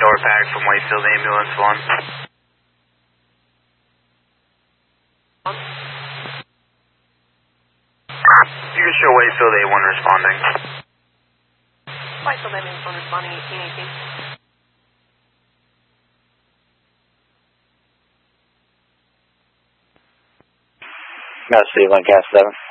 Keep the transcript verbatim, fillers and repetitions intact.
Door Pack from Whitefield Ambulance one. You can show Whitefield A one responding. Whitefield Ambulance one responding eighteen eighteen. Got Steve on Cast seven.